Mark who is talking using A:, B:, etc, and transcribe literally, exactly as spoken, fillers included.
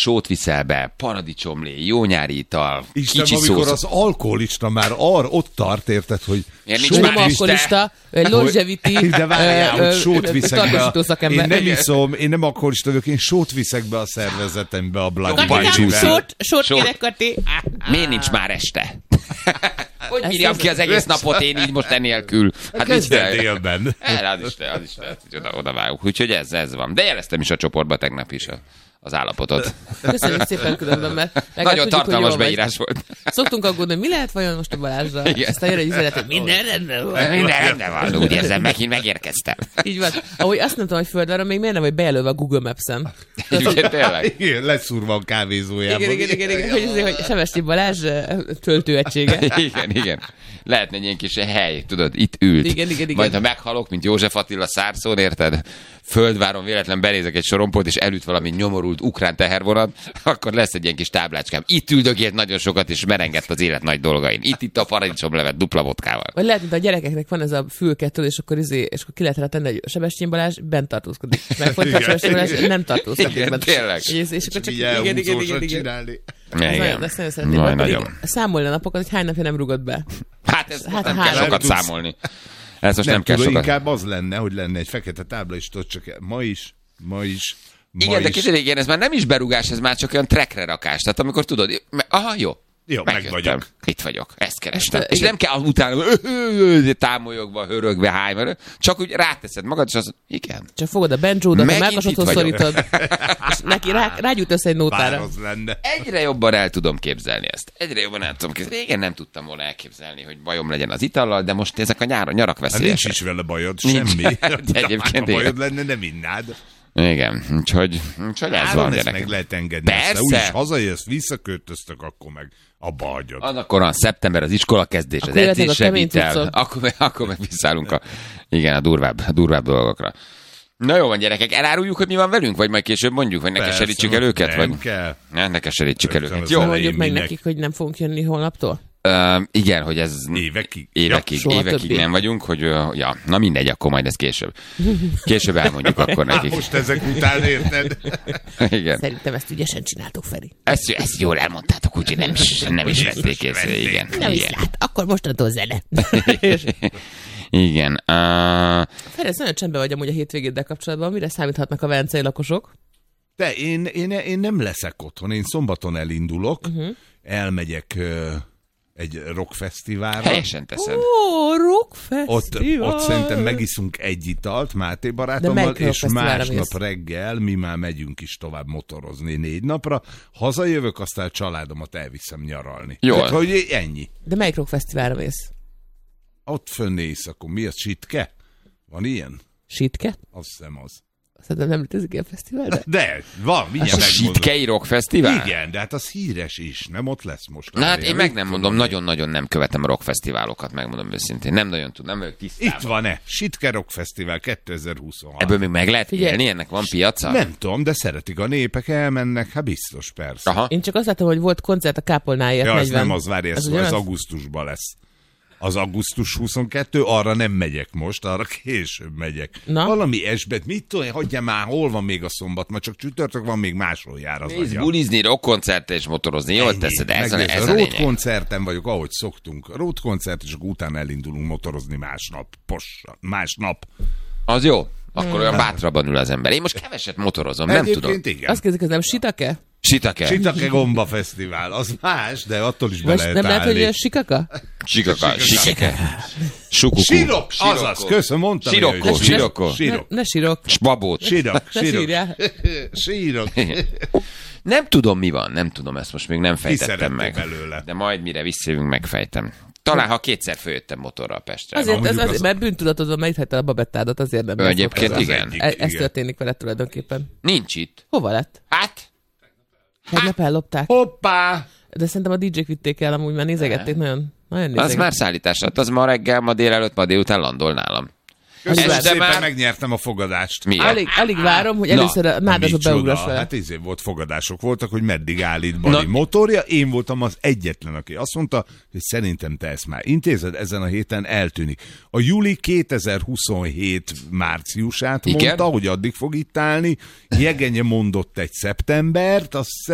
A: sót viszel be, paradicsomlé, jó nyári ital,
B: Isten,
A: kicsi
B: amikor
A: szósz.
B: az alkoholista már ar, ott tart, érted, hogy
A: Nincs már
C: alkoholista, longevity,
B: de várjál, hogy sót viszek be. A, én nem iszom, én nem alkoholista vagyok, én sót viszek be a szervezetembe a Bloody Mary-vel.
C: Sót, sót kérek, Kati.
A: Miért nincs már este? Hogy bírjam ki az egész napot én így most enélkül? Hát
B: Kezdett délben.
A: Az is, az is, oda, oda vágunk. Úgyhogy ez, ez van. De jeleztem is a csoportba tegnap is a, az állapotot.
C: Köszönjük szépen különben, mert
A: nagyon tartalmas beírás volt.
C: Szoktunk aggódni, mi lehet vajon most a Balázsra?
A: Igen.
C: Aztán jön egy üzenet, hogy minden rendben van.
A: Minden rendben van, úgy érzem, megint megérkeztem.
C: Így van. Ahogy azt nem tudom, hogy földváron még miért nem vagy bejelölve a Google Maps-en.
A: Igen, tényleg.
B: Igen, leszúrva a kávézójában.
C: Igen, igen, igen, igen. Hogy, azért, hogy Sevestyi Balázs töltőegysége.
A: Igen, igen. Lehetne egy ilyen kis hely, tudod, itt ült.
C: Igen, igen, igen.
A: Majd ha meghalok, mint József Attila Szárszón, érted? Földváron véletlen benézek egy sorompót, és elüt valami nyomorult ukrán tehervonat, akkor lesz egy ilyen kis táblácskám. Itt üldögélt nagyon sokat, és merengett az élet nagy dolgain. Itt itt a paradicsomlevet dupla vodkával.
C: Vagy lehet, mint a gyerekeknek van ez a fülkettől, és akkor, izé, és akkor ki lehet rá tenni, hogy Sebestyén Balázs bent tartózkodik. Meg folytatja Sebestyén Balázs nem tartózkodik.
A: Igen, tényleg.
C: És, és akkor csak
B: igen,
C: igen, igen, igen, igen.
B: csinálni.
C: Ez nagyon, ezt nagyon szeretném.
A: Nagyon,
C: Pedig
A: nagyon.
C: számolni a napokat, hogy hány napja nem rugott be.
A: Hát ez
C: Hát
A: nem
C: hány
A: kell sokat
B: tudsz.
A: számolni. Ez most
B: Nem,
A: nem kell
B: tudom,
A: sokat.
B: inkább az lenne, hogy lenne egy fekete tábla, és tudod, csak ma is, ma is, ma
A: Igen, de
B: is.
A: kicsit igen, ez már nem is berugás, ez már csak olyan trekre rakás. Tehát amikor tudod, aha, jó.
B: Jó, meg
A: Megjöttem.
B: vagyok.
A: Itt vagyok, ezt kerestem.
C: Hát,
A: És
C: igen.
A: nem kell utána támolyogva, hörögve, hájva, csak úgy ráteszed magad, és az, igen.
C: Csak fogod a benjódat, a
A: Megint
C: melkasodhoz
A: itt vagyok.
C: szorítod, és neki rá, rágyújtasz egy
B: Bár
C: nótára.
B: az lenne.
A: Egyre jobban el tudom képzelni ezt. Egyre jobban el tudom képzelni. Régen nem tudtam volna elképzelni, hogy bajom legyen az itallal, de most ezek a nyáron, nyarak
B: Hát nincs
A: veszélyesek.
B: is vele bajod,
A: Nincs.
B: semmi.
A: De egyébként
B: ha bajod
A: igen.
B: lenne, nem innád.
A: Igen, úgyhogy, úgyhogy ez
B: Áron
A: van,
B: ezt
A: gyerekek.
B: meg lehet engedni.
A: Persze.
B: Persze. Úgyis hazajössz, visszaköltöztök, akkor meg abba hagyod.
A: Az akkor van szeptember, az iskola kezdés, az
C: Akkor jöhetnek a
A: edzésre
C: kemény
A: vitel.
C: cuccok.
A: Akkor, meg- akkor meg visszállunk a, igen, a durvább, a durvább dolgokra. Na jó van, gyerekek, eláruljuk, hogy mi van velünk, vagy majd később mondjuk, vagy ne
B: Persze,
A: keserítsük el őket?
B: nem
A: vagy?
B: kell.
A: Ne, ne keserítsük el
B: Rögtön
A: őket.
B: az
A: Jó,
B: elején.
C: Mondjuk meg
B: minek?
C: nekik, hogy nem fogunk jönni holnaptól.
A: uh, igen, hogy ez
B: Évekig.
A: évekig,
C: Soha
A: évekig
C: többé.
A: nem vagyunk, hogy uh, ja, na mindegy, akkor majd ez később. Később elmondjuk akkor
B: Hát
A: nekik.
B: most ezek után érted?
A: Igen.
C: Szerintem ezt ügyesen csináltuk, Feri.
A: Ezt, ezt jól elmondtátok, úgyhogy nem is, nem is vették észre, igen.
C: Nem is
A: Igen.
C: lát, akkor mostantól zene.
A: Igen. Uh,
C: Feri, ez nagyon csendben vagy amúgy a hétvégéddel kapcsolatban. Mire számíthatnak a velencei lakosok?
B: De én, én, én nem leszek otthon. Én szombaton elindulok, uh-huh. elmegyek uh, egy rockfesztiválra.
A: helyesen teszed.
C: Ó, rock
B: Ott,
C: fesztivál.
B: ott szerintem megiszunk egy italt Máté
C: De
B: barátommal,
C: melyik
B: és
C: rockfesztiválra
B: másnap
C: mész?
B: reggel mi már megyünk is tovább motorozni négy napra. Hazajövök, aztán a családomat elviszem nyaralni.
A: Jól.
B: Tehát, hogy ennyi.
C: De melyik rock fesztiválra mész?
B: Ott fönn éjszakon. Mi az, Sitke? Van ilyen?
C: Sitke?
B: Azt hiszem az.
C: Szerintem nem létezik ilyen fesztivál, de...
B: De, van, mindjárt
A: A
B: megmondom.
A: Sitkei Rock Fesztivál?
B: Igen, de hát az híres is, nem ott lesz most.
A: Na hát
B: Várjál,
A: én meg
B: mit
A: nem
B: tudom
A: mondom,
B: én.
A: nagyon-nagyon nem követem a rockfesztiválokat, megmondom őszintén. Nem nagyon tudom, nem vagyok tisztában.
B: Itt van-e? Sitke Rock Fesztivál kétezer-huszonhat.
A: Ebből még meg lehet
C: Figyelj.
A: élni? Ennek van piaca?
B: Nem tudom, de szeretik a népek, elmennek, hát biztos, persze.
A: Aha.
C: Én csak azt láttam, hogy volt koncert a Kápolnáért
B: Ja, az
C: negyven.
B: nem az, várj, ez,
C: Az
B: az,
C: ugyanaz?
B: augusztusban lesz. Az augusztus huszonkettő, arra nem megyek most, arra később megyek.
C: Na?
B: Valami esbet, mit tudom, én, hagyjál már, hol van még a szombat, ma csak csütörtök van, még máshol jár az
A: Nézd,
B: agya.
A: bulizni, rockkoncertre és motorozni, jól
B: Ennyi.
A: teszed, ez a,
B: Megnézd,
A: ez a
B: road
A: lényeg.
B: koncerten vagyok, ahogy szoktunk. Road koncert, és akkor utána elindulunk motorozni másnap. Possan, másnap.
A: Az jó. Akkor olyan bátrabban ül az ember. Én most keveset motorozom, nem
B: Egyébként
A: tudom.
B: igen.
C: Azt kérdezik, ez nem Sitake?
A: Sitake.
B: Sitake Gomba Fesztivál, az más, de attól is be
C: Vagy
B: lehet
C: nem lehet, hogy
B: állni.
C: a Sikaka?
A: Sikaka. Sikake. Sukukú.
B: Sirok, azaz, köszönöm, mondtam.
A: Sirokko,
B: hogy-
A: sirokko.
C: Ne,
B: Sirok.
C: ne sírok.
A: Spabót.
B: Sirok,
C: Ne
B: sirok.
C: sírjál.
B: Sírok.
A: Nem tudom, mi van, nem tudom, ezt most még nem fejtettem
B: szeretnék
A: meg.
B: belőle?
A: De majd mire visszajövünk, megfejtem. Talán, ha kétszer följöttem motorral Pestre.
C: Azért, ez,
B: mondjuk
C: azért
B: az-
C: mert bűntudatod van, mert itt hagytad a babettádat, azért nem.
A: Ő egyébként
B: Ez az
A: igen.
B: egyik.
C: Ez, ez
B: igen.
C: történik veled tulajdonképpen.
A: Nincs itt.
C: Hova lett?
A: Hát?
C: Tegnap ellopták.
B: Hoppá!
C: De szerintem a dé jék vitték el amúgy, mert nézegették nagyon. Nagyon
A: Az
C: nézegették.
A: már szállítás lett. Az ma reggel, ma délelőtt, ma délután landol nálam.
B: Köszönöm
A: Ez de
B: szépen,
A: már-
B: megnyertem a fogadást.
A: Miért?
C: Alig, alig várom, hogy
A: Na,
C: először a nádasba
B: Micsoda?
C: beugrass vele.
B: Hát izé volt fogadások voltak, hogy meddig állít Bali
A: Na.
B: motorja. Én voltam az egyetlen, aki azt mondta, hogy szerintem te ezt már intézed, ezen a héten eltűnik. A júli kétezer-huszonhét márciusát
A: Igen?
B: mondta, hogy addig fog itt állni. Jegenye mondott egy szeptembert, azt